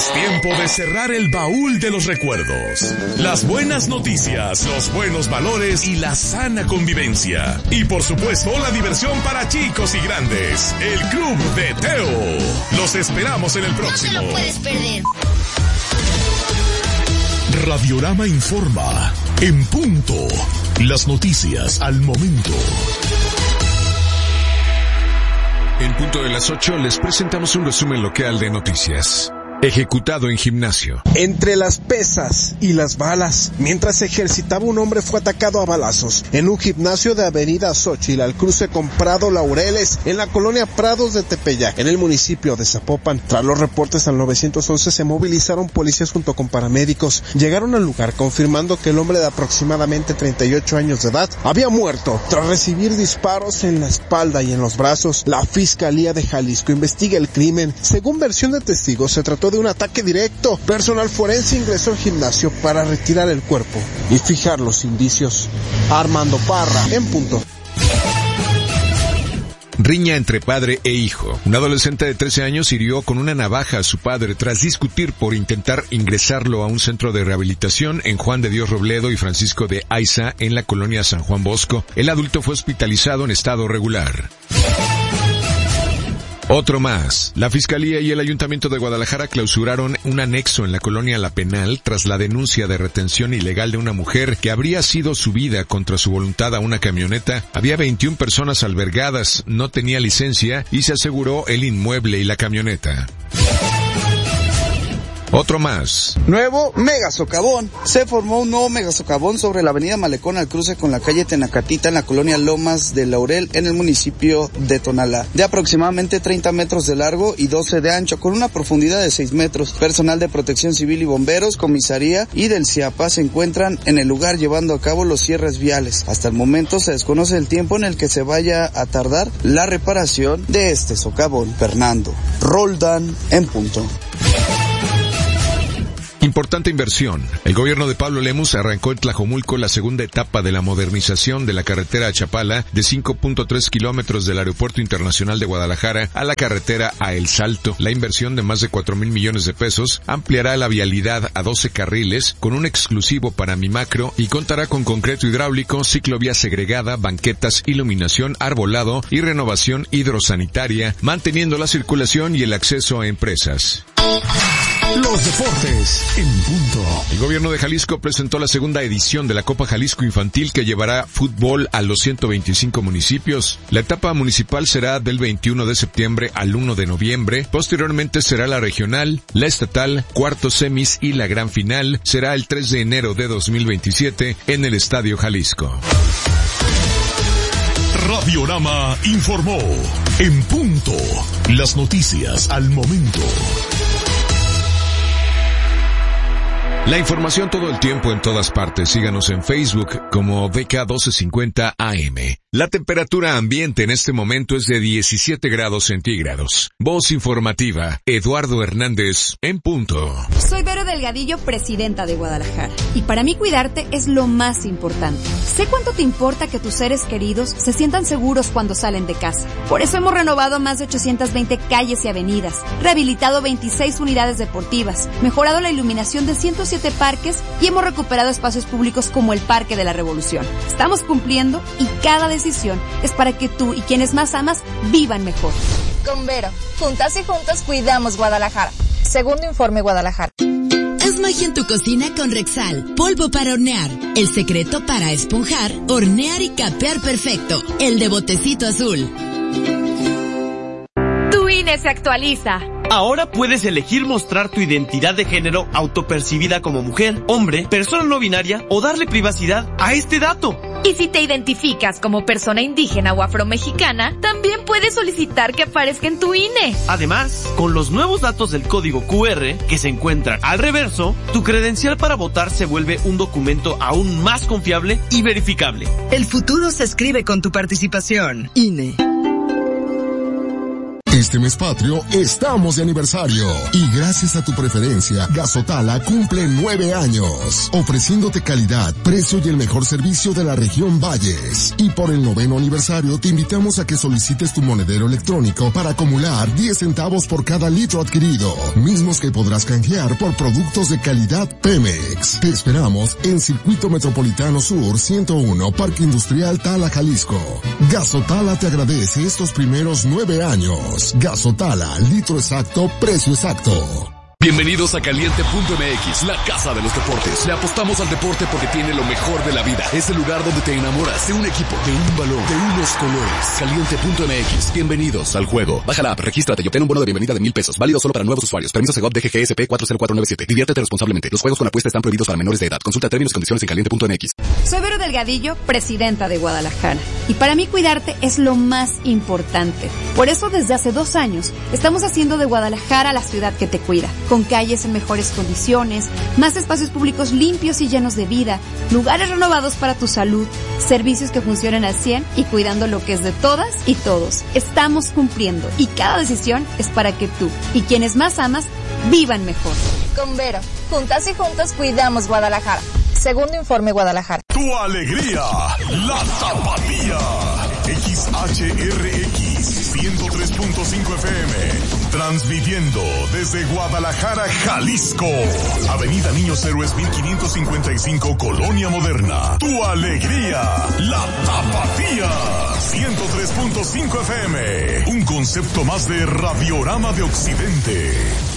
Es tiempo de cerrar el baúl de los recuerdos. Las buenas noticias, los buenos valores y la sana convivencia. Y por supuesto, la diversión para chicos y grandes. El Club de Teo. Los esperamos en el próximo. No te lo puedes perder. Radiorama informa. En punto. Las noticias al momento. En punto de las 8 les presentamos un resumen local de noticias. Ejecutado en gimnasio. Entre las pesas y las balas, mientras se ejercitaba, un hombre fue atacado a balazos en un gimnasio de Avenida Xóchitl al cruce con Prado Laureles en la colonia Prados de Tepeyac, en el municipio de Zapopan. Tras los reportes al 911 se movilizaron policías junto con paramédicos. Llegaron al lugar confirmando que el hombre de aproximadamente 38 años de edad había muerto tras recibir disparos en la espalda y en los brazos. La Fiscalía de Jalisco investiga el crimen. Según versión de testigos, se trató de un ataque directo. Personal forense ingresó al gimnasio para retirar el cuerpo y fijar los indicios. Armando Parra, en punto. Riña entre padre e hijo. Un adolescente de 13 años hirió con una navaja a su padre tras discutir por intentar ingresarlo a un centro de rehabilitación en Juan de Dios Robledo y Francisco de Aiza en la colonia San Juan Bosco. El adulto fue hospitalizado en estado regular. Otro más. La Fiscalía y el Ayuntamiento de Guadalajara clausuraron un anexo en la colonia La Penal tras la denuncia de retención ilegal de una mujer que habría sido subida contra su voluntad a una camioneta. Había 21 personas albergadas, no tenía licencia y se aseguró el inmueble y la camioneta. Otro más. Nuevo mega socavón. Se formó un nuevo mega socavón sobre la avenida Malecón al cruce con la calle Tenacatita en la colonia Lomas de Laurel en el municipio de Tonalá. De aproximadamente 30 metros de largo y 12 de ancho, con una profundidad de 6 metros. Personal de Protección Civil y Bomberos, Comisaría y del CIAPA se encuentran en el lugar llevando a cabo los cierres viales. Hasta el momento se desconoce el tiempo en el que se vaya a tardar la reparación de este socavón. Fernando Roldán, en punto. Importante inversión. El gobierno de Pablo Lemus arrancó en Tlajomulco la segunda etapa de la modernización de la carretera a Chapala de 5.3 kilómetros del Aeropuerto Internacional de Guadalajara a la carretera a El Salto. La inversión de más de 4,000 millones de pesos ampliará la vialidad a 12 carriles con un exclusivo para Mimacro y contará con concreto hidráulico, ciclovía segregada, banquetas, iluminación, arbolado y renovación hidrosanitaria, manteniendo la circulación y el acceso a empresas. Los deportes en punto. El gobierno de Jalisco presentó la segunda edición de la Copa Jalisco Infantil que llevará fútbol a los 125 municipios. La etapa municipal será del 21 de septiembre al 1 de noviembre. Posteriormente será la regional, la estatal, cuartos semis y la gran final será el 3 de enero de 2027 en el Estadio Jalisco. Radiorama informó. En punto. Las noticias al momento. La información todo el tiempo en todas partes. Síganos en Facebook como DK1250 AM. La temperatura ambiente en este momento es de 17 grados centígrados. Voz informativa, Eduardo Hernández, en punto. Soy Vero Delgadillo, presidenta de Guadalajara. Y para mí cuidarte es lo más importante. Sé cuánto te importa que tus seres queridos se sientan seguros cuando salen de casa. Por eso hemos renovado más de 820 calles y avenidas, rehabilitado 26 unidades deportivas, mejorado la iluminación de 107 parques y hemos recuperado espacios públicos como el Parque de la Revolución. Estamos cumpliendo y cada decisión es para que tú y quienes más amas vivan mejor. Con Vero, juntas y juntos cuidamos Guadalajara. Segundo informe Guadalajara. Haz magia en tu cocina con Rexal, polvo para hornear. El secreto para esponjar, hornear y capear perfecto. El de botecito azul. Tu INE se actualiza. Ahora puedes elegir mostrar tu identidad de género autopercibida como mujer, hombre, persona no binaria o darle privacidad a este dato. Y si te identificas como persona indígena o afromexicana, también puedes solicitar que aparezca en tu INE. Además, con los nuevos datos del código QR que se encuentran al reverso, tu credencial para votar se vuelve un documento aún más confiable y verificable. El futuro se escribe con tu participación. INE. Este mes patrio estamos de aniversario y gracias a tu preferencia, Gasotala cumple 9 años, ofreciéndote calidad, precio y el mejor servicio de la región Valles. Y por el 9º aniversario te invitamos a que solicites tu monedero electrónico para acumular 10 centavos por cada litro adquirido, mismos que podrás canjear por productos de calidad Pemex. Te esperamos en Circuito Metropolitano Sur 101, Parque Industrial Tala, Jalisco. Gasotala te agradece estos primeros 9 años. Gasotala, litro exacto, precio exacto. Bienvenidos a Caliente.mx, la casa de los deportes. Le apostamos al deporte porque tiene lo mejor de la vida. Es el lugar donde te enamoras de un equipo, de un balón, de unos colores. Caliente.mx, bienvenidos al juego. Baja la app, regístrate y obtén un bono de bienvenida de $1,000. Válido solo para nuevos usuarios. Permiso Segov DGGSP 40497. Diviértete responsablemente. Los juegos con apuesta están prohibidos para menores de edad. Consulta términos y condiciones en Caliente.mx. Soy Vero Delgadillo, presidenta de Guadalajara. Y para mí cuidarte es lo más importante. Por eso desde hace 2 años estamos haciendo de Guadalajara la ciudad que te cuida. Con calles en mejores condiciones, más espacios públicos limpios y llenos de vida, lugares renovados para tu salud, servicios que funcionen al 100 y cuidando lo que es de todas y todos. Estamos cumpliendo y cada decisión es para que tú y quienes más amas vivan mejor. Con Vero, juntas y juntos cuidamos Guadalajara. Segundo informe Guadalajara. Tu alegría, la Tapatía. XHRX 103.5 FM. Transmitiendo desde Guadalajara, Jalisco. Avenida Niños Héroes 1555, Colonia Moderna. Tu alegría, la Tapatía. 103.5 FM. Un concepto más de Radiorama de Occidente.